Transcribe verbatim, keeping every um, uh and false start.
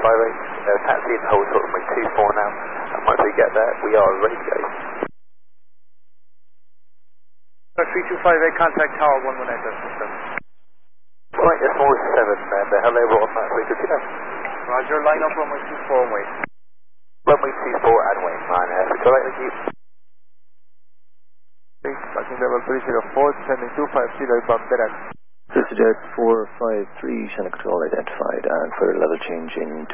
five eight, uh, taxi and hold short runway two four now, and once we get there, we are ready to go. three two five eight, contact tower one one eight system. Right, that's more seven, and uh, hello, on that, so good to know. Roger, line up runway two four and wait. Runway two four and wait, man, uh, so right with you. Parking level three zero four, descending two five zero, inbound direct. Sisterjet four five three, Channel Control identified, and for level change in